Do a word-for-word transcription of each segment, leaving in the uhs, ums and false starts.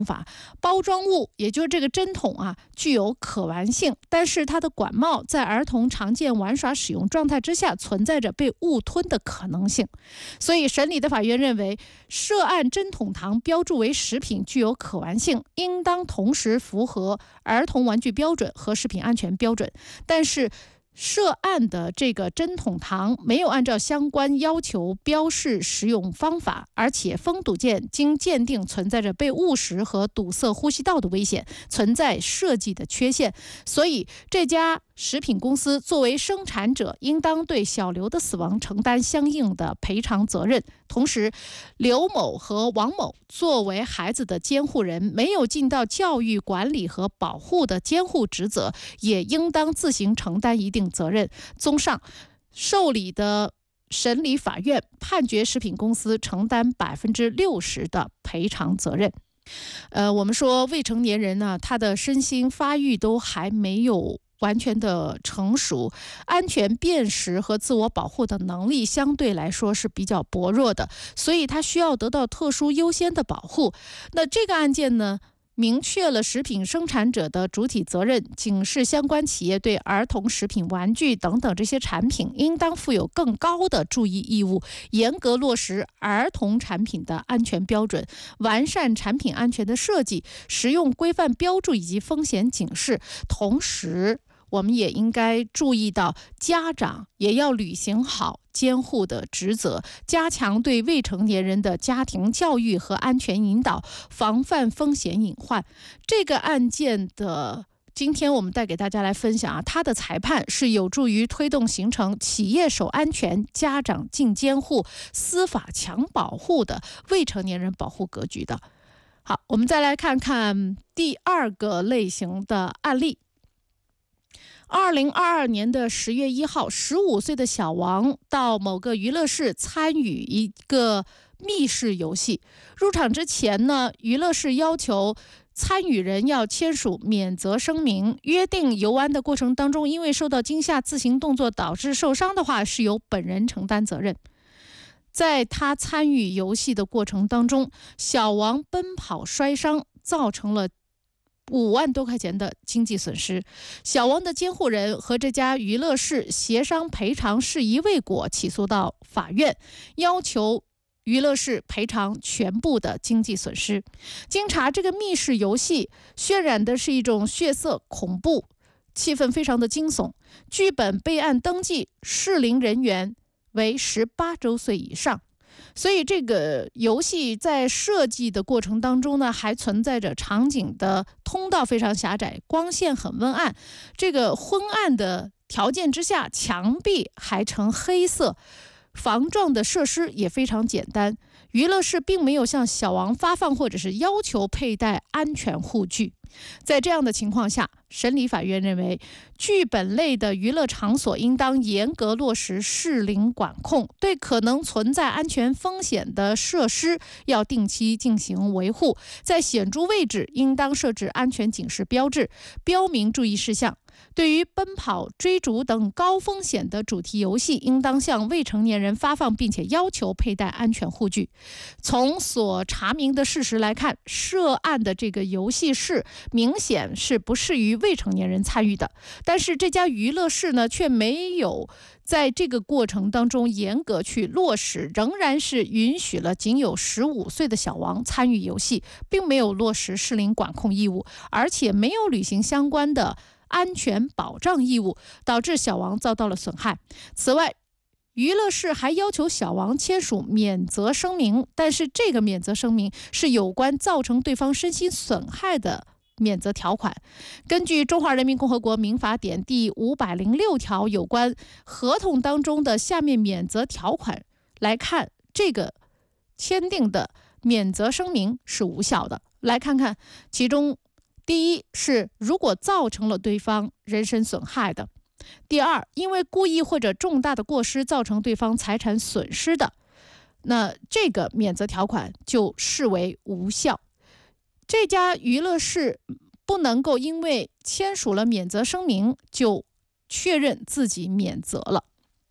法，包装物也就是这个针筒啊，具有可玩性，但是它的管帽在儿童常见玩耍使用状态之下，存在着被误吞的可能性。所以审理的法院认为，涉案针筒糖标注为食品具有可玩性，应当同时符合儿童玩具标准和食品安全标准。但是涉案的这个针筒糖没有按照相关要求标示食用方法，而且封堵件经鉴定存在着被误食和堵塞呼吸道的危险，存在设计的缺陷，所以这家食品公司作为生产者，应当对小刘的死亡承担相应的赔偿责任。同时，刘某和王某作为孩子的监护人，没有尽到教育、管理和保护的监护职责，也应当自行承担一定责任。综上，受理的审理法院判决食品公司承担百分之六十的赔偿责任。呃，我们说未成年人呢，他的身心发育都还没有完全的成熟，安全辨识和自我保护的能力相对来说是比较薄弱的，所以他需要得到特殊优先的保护。那这个案件呢，明确了食品生产者的主体责任，警示相关企业对儿童食品、玩具等等这些产品应当负有更高的注意义务，严格落实儿童产品的安全标准，完善产品安全的设计、使用规范标注以及风险警示。同时，我们也应该注意到，家长也要履行好监护的职责，加强对未成年人的家庭教育和安全引导，防范风险隐患。这个案件的今天我们带给大家来分享啊，它的裁判是有助于推动形成企业守安全、家长尽监护、司法强保护的未成年人保护格局的。好，我们再来看看第二个类型的案例。二零二二年的十月一号，十五岁的小王到某个娱乐室参与一个密室游戏。入场之前呢，娱乐室要求参与人要签署免责声明，约定游玩的过程当中，因为受到惊吓自行动作导致受伤的话，是由本人承担责任。在他参与游戏的过程当中，小王奔跑摔伤，造成了五万多块钱的经济损失。小王的监护人和这家娱乐室协商赔偿事宜未果，起诉到法院，要求娱乐室赔偿全部的经济损失。经查，这个密室游戏渲染的是一种血色恐怖，气氛非常的惊悚。剧本备案登记适龄人员为十八周岁以上。所以这个游戏在设计的过程当中呢，还存在着场景的通道非常狭窄，光线很昏暗。这个昏暗的条件之下，墙壁还呈黑色，防撞的设施也非常简单。娱乐室并没有向小王发放或者是要求佩戴安全护具。在这样的情况下，审理法院认为，剧本类的娱乐场所应当严格落实适龄管控，对可能存在安全风险的设施要定期进行维护，在显著位置应当设置安全警示标志，标明注意事项。对于奔跑、追逐等高风险的主题游戏，应当向未成年人发放并且要求佩戴安全护具。从所查明的事实来看，涉案的这个游戏室明显是不适于未成年人参与的，但是这家娱乐室呢，却没有在这个过程当中严格去落实，仍然是允许了仅有十五岁的小王参与游戏，并没有落实适龄管控义务，而且没有履行相关的安全保障义务，导致小王遭到了损害。此外，娱乐室还要求小王签署免责声明，但是这个免责声明是有关造成对方身心损害的免责条款。根据《中华人民共和国民法典》第五百零六条有关合同当中的下面免责条款来看，这个签订的免责声明是无效的。来看看其中，第一是如果造成了对方人身损害的；第二，因为故意或者重大的过失造成对方财产损失的，那这个免责条款就视为无效。这家娱乐室不能够因为签署了免责声明就确认自己免责了。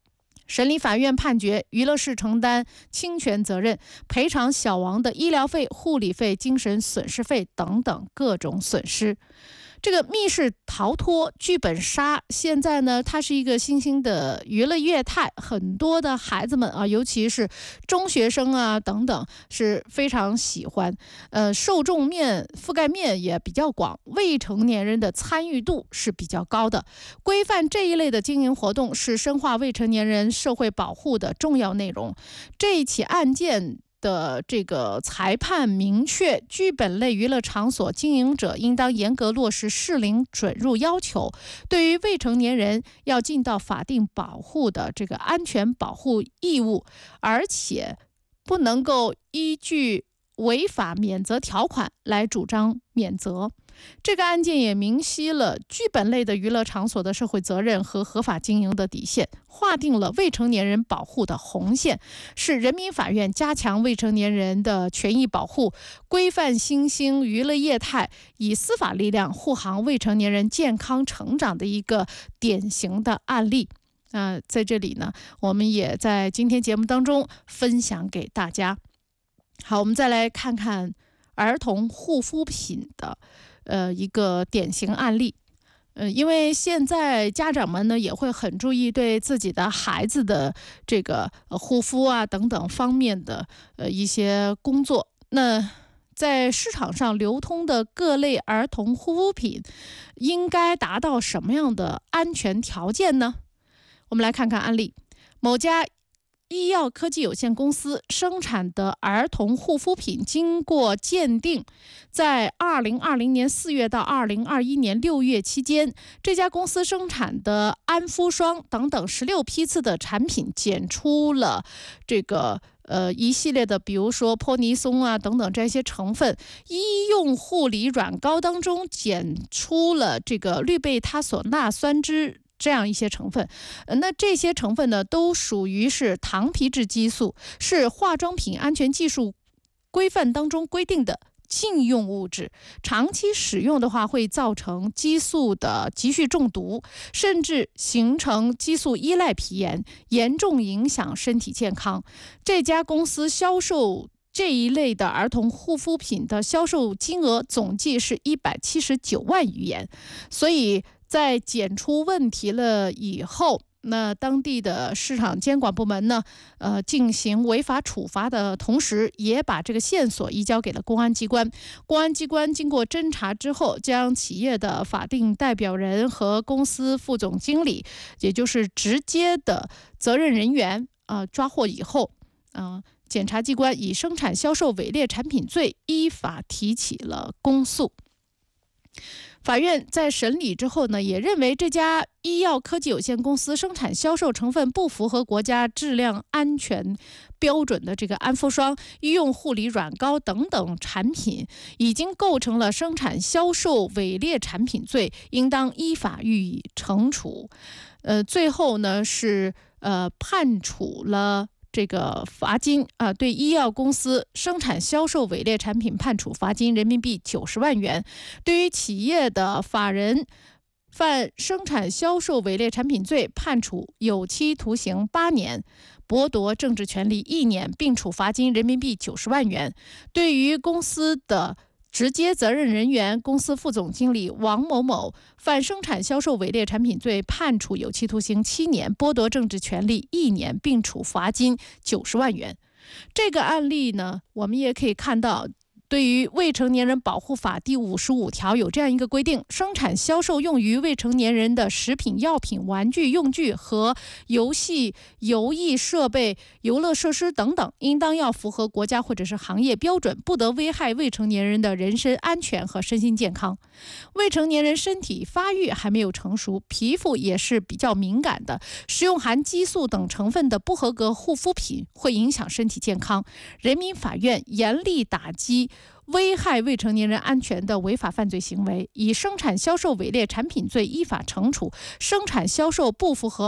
审理法院判决娱乐室承担侵权责任，赔偿小王的医疗费、护理费、精神损失费等等各种损失。这个密室逃脱、剧本杀，现在呢，它是一个新兴的娱乐业态，很多的孩子们啊，尤其是中学生啊等等，是非常喜欢。呃，受众面覆盖面也比较广，未成年人的参与度是比较高的。规范这一类的经营活动是深化未成年人社会保护的重要内容。这一起案件的这个裁判明确，剧本类娱乐场所经营者应当严格落实适龄准入要求，对于未成年人要尽到法定保护的这个安全保护义务，而且不能够依据违法免责条款来主张免责。这个案件也明晰了剧本类的娱乐场所的社会责任和合法经营的底线，划定了未成年人保护的红线，是人民法院加强未成年人的权益保护、规范新兴娱乐业态，以司法力量护航未成年人健康成长的一个典型的案例。呃，在这里呢，我们也在今天节目当中分享给大家。好，我们再来看看儿童护肤品的呃一个典型案例。呃，因为现在家长们呢也会很注意对自己的孩子的这个、呃、护肤啊等等方面的呃一些工作。那在市场上流通的各类儿童护肤品应该达到什么样的安全条件呢？我们来看看案例。某家医药科技有限公司生产的儿童护肤品经过鉴定，在二零二零年四月到二零二一年六月期间，这家公司生产的安肤霜等等十六批次的产品检出了这个呃一系列的，比如说泼尼松啊等等这些成分。医用护理软膏当中检出了这个氯贝他索钠酸酯这样一些成分，呃，那这些成分呢，都属于是糖皮质激素，是化妆品安全技术规范当中规定的禁用物质。长期使用的话，会造成激素的急剧中毒，甚至形成激素依赖皮炎，严重影响身体健康。这家公司销售这一类的儿童护肤品的销售金额总计是一百七十九万余元，所以在检出问题了以后，那当地的市场监管部门呢，呃，进行违法处罚的同时，也把这个线索移交给了公安机关。公安机关经过侦查之后，将企业的法定代表人和公司副总经理，也就是直接的责任人员啊、呃，抓获以后，嗯、呃，检察机关以生产销售伪劣产品罪依法提起了公诉。法院在审理之后呢，也认为这家医药科技有限公司生产销售成分不符合国家质量安全标准的这个安肤霜、医用护理软膏等等产品，已经构成了生产销售伪劣产品罪，应当依法予以惩处。呃，最后呢是呃判处了这个罚金啊、呃，对医药公司生产销售伪劣产品判处罚金人民币九十万元。对于企业的法人犯生产销售伪劣产品罪，判处有期徒刑八年，剥夺政治权利一年，并处罚金人民币九十万元。对于公司的直接责任人员公司副总经理王某某犯生产销售伪劣产品罪，判处有期徒刑七年，剥夺政治权利一年，并处罚金九十万元。这个案例呢，我们也可以看到，对于未成年人保护法第五十五条有这样一个规定：生产销售用于未成年人的食品、药品、玩具、用具和游戏、游艺设备、游乐设施等等，应当要符合国家或者是行业标准，不得危害未成年人的人身安全和身心健康。未成年人身体发育还没有成熟，皮肤也是比较敏感的，使用含激素等成分的不合格护肤品会影响身体健康。人民法院严厉打击危害未成年人安全的违法犯罪行为，以生产销售伪劣产品罪依法惩处生产销售不符合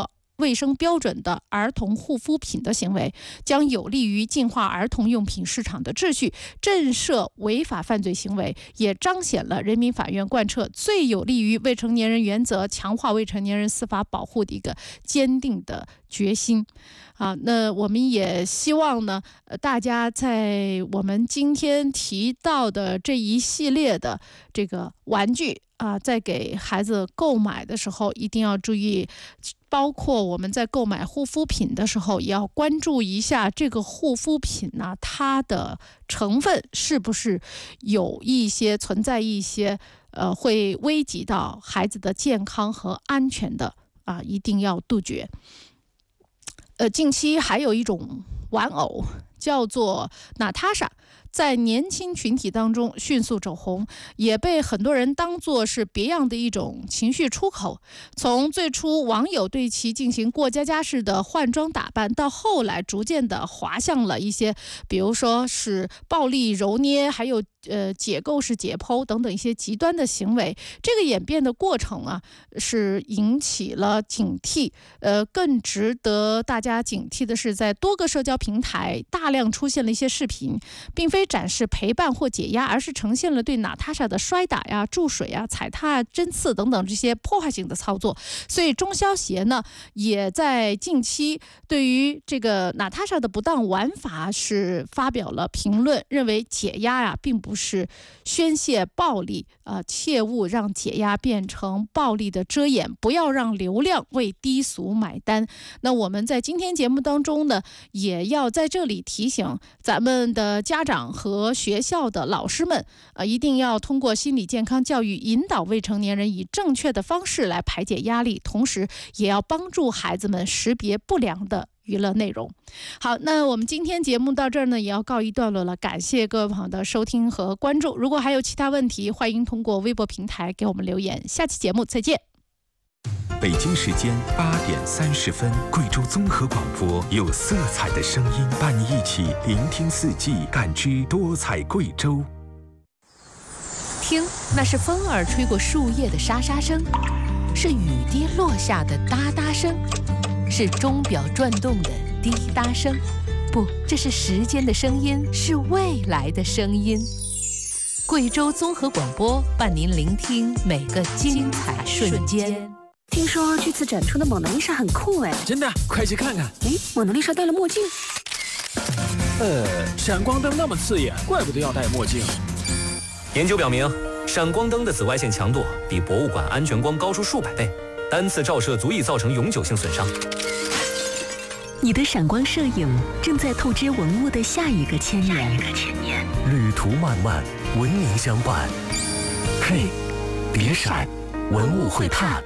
卫生标准的儿童护肤品的行为，将有利于净化儿童用品市场的秩序，震慑违法犯罪行为，也彰显了人民法院贯彻最有利于未成年人原则、强化未成年人司法保护的一个坚定的决心。啊，那我们也希望呢，呃，大家在我们今天提到的这一系列的这个玩具啊，在给孩子购买的时候，一定要注意，包括我们在购买护肤品的时候，也要关注一下这个护肤品呢，它的成分是不是有一些存在一些呃会危及到孩子的健康和安全的啊，一定要杜绝。呃，近期还有一种玩偶叫做娜塔莎，在年轻群体当中迅速走红，也被很多人当作是别样的一种情绪出口。从最初网友对其进行过家家式的换装打扮，到后来逐渐的滑向了一些，比如说是暴力揉捏，还有呃解构式解剖等等一些极端的行为。这个演变的过程啊，是引起了警惕。呃，更值得大家警惕的是，在多个社交平台大量出现了一些视频，并非展示陪伴或解压，而是呈现了对娜塔莎的摔打呀、注水呀、踩踏、针刺等等这些破坏性的操作。所以中消协呢，也在近期对于这个娜塔莎的不当玩法是发表了评论，认为解压呀并不是宣泄暴力，呃，切勿让解压变成暴力的遮掩，不要让流量为低俗买单。那我们在今天节目当中呢，也要在这里提醒咱们的家长和学校的老师们，呃，一定要通过心理健康教育引导未成年人以正确的方式来排解压力，同时也要帮助孩子们识别不良的娱乐内容。好，那我们今天节目到这儿呢，也要告一段落了。感谢各位朋友的收听和关注。如果还有其他问题，欢迎通过微博平台给我们留言。下期节目再见。 北京时间八点三十分，贵州综合广播有色彩的声音，伴你一起聆听四季，感知多彩贵州。 听，那是风儿吹过树叶的沙沙声，是雨滴落下的哒哒声，是钟表转动的滴答声。不，这是时间的声音，是未来的声音。贵州综合广播伴您聆听每个精彩瞬间。 听说这次展出的蒙娜丽莎很酷哎！ 真的，快去看看！ 哎，蒙娜丽莎戴了墨镜。 呃，闪光灯那么刺眼，怪不得要戴墨镜。 研究表明，闪光灯的紫外线强度比博物馆安全光高出数百倍，单次照射足以造成永久性损伤。 你的闪光摄影正在透支文物的下一个千年。 旅途漫漫，文明相伴。嘿，别闪，文物会探。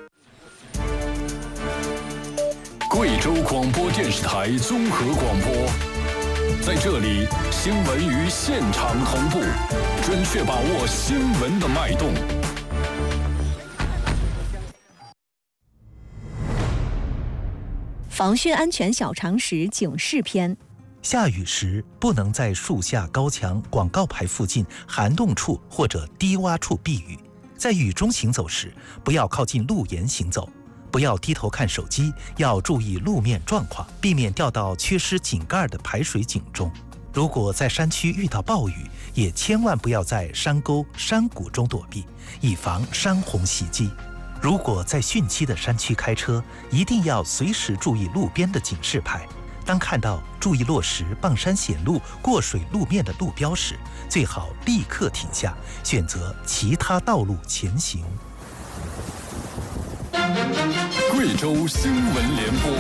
贵州广播电视台综合广播，在这里，新闻与现场同步，准确把握新闻的脉动。 防汛安全小常识警示篇： 下雨时不能在树下、高墙、广告牌附近、涵洞处或者低洼处避雨。在雨中行走时，不要靠近路沿行走。不要低头看手机，要注意路面状况，避免掉到缺失井盖的排水井中。如果在山区遇到暴雨，也千万不要在山沟、山谷中躲避，以防山洪袭击。如果在汛期的山区开车，一定要随时注意路边的警示牌。当看到注意落石、傍山险路、过水路面的路标时，最好立刻停下，选择其他道路前行。 贵州新闻联播。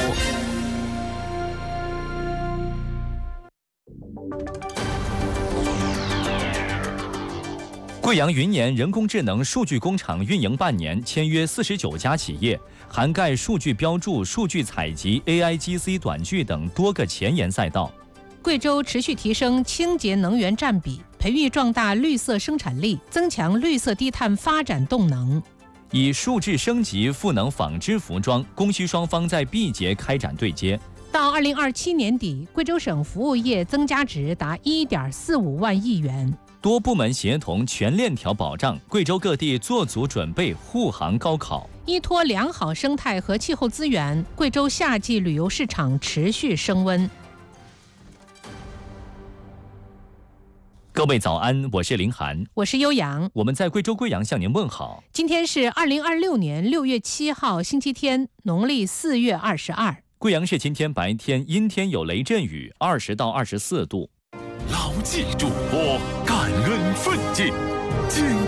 贵阳云岩人工智能数据工厂运营半年，签约四十九家企业，涵盖数据标注、数据采集、A I G C 短剧等多个前沿赛道。 贵州持续提升清洁能源占比，培育壮大绿色生产力，增强绿色低碳发展动能。 以数字升级赋能纺织服装，供需双方在 B 节开展对接。 到二零二七年底，贵州省服务业增加值达一点四五万亿元。 多部门协同，全链条保障，贵州各地做足准备护航高考。 依托良好生态和气候资源，贵州夏季旅游市场持续升温。 各位早安，我是林涵， 我是悠扬， 我们在贵州贵阳向您问好。 今天是二零二六年六月七号，星期天，农历四月二十二。 贵阳市今天白天阴天有雷阵雨，二十到二十四度。 牢记嘱托，感恩奋进，坚